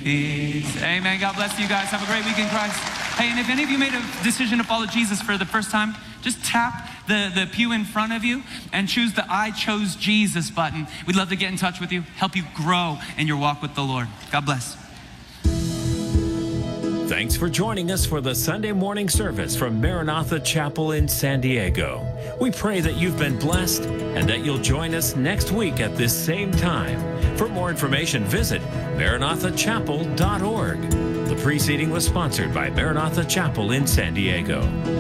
peace. Amen. God bless you guys. Have a great week in Christ. Hey, and if any of you made a decision to follow Jesus for the first time, just tap the pew in front of you and choose the I chose Jesus button. We'd love to get in touch with you, help you grow in your walk with the Lord. God bless. Thanks for joining us for the Sunday morning service from Maranatha Chapel in San Diego. We pray that you've been blessed and that you'll join us next week at this same time. For more information, visit MaranathaChapel.org. The preceding was sponsored by Maranatha Chapel in San Diego.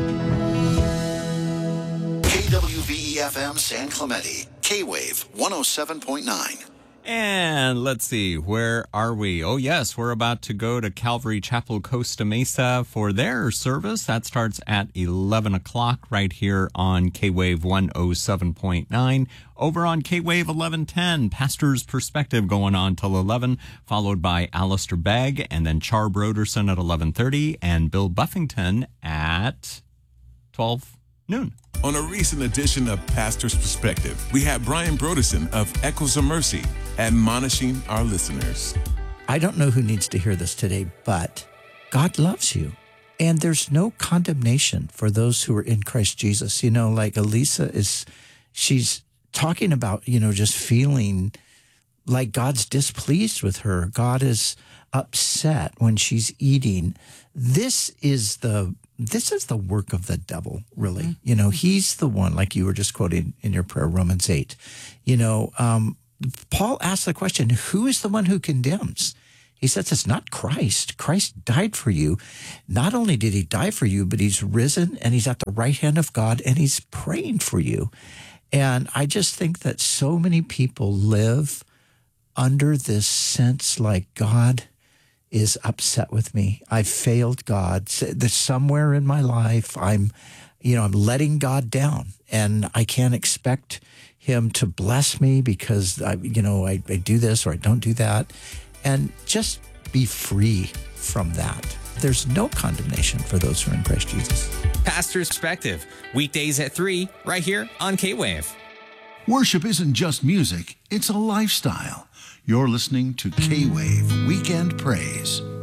KWVE-FM San Clemente, K-Wave 107.9. And let's see, where are we? Oh, yes, we're about to go to Calvary Chapel, Costa Mesa for their service. That starts at 11 o'clock right here on K-Wave 107.9. Over on K-Wave 1110, Pastor's Perspective going on till 11, followed by Alistair Begg, and then Char Broderson at 11:30, and Bill Buffington at 12 noon. On a recent edition of Pastor's Perspective, we have Brian Broderson of Echoes of Mercy admonishing our listeners. I don't know who needs to hear this today, but God loves you. And there's no condemnation for those who are in Christ Jesus. You know, like Elisa she's talking about, just feeling like God's displeased with her. God is upset when she's eating. This is the work of the devil, really. Mm-hmm. He's the one, like you were just quoting in your prayer, Romans 8. Paul asked the question, who is the one who condemns? He says it's not Christ. Christ died for you. Not only did he die for you, but he's risen and he's at the right hand of God and he's praying for you. And I just think that so many people live under this sense like God is upset with me. I've failed God. There's somewhere in my life I'm letting God down, and I can't expect him to bless me because I do this or I don't do that. And just be free from that. There's no condemnation for those who are in Christ Jesus. Pastor's Perspective, weekdays at 3, right here on K-Wave. Worship isn't just music, it's a lifestyle. You're listening to K-Wave Weekend Praise.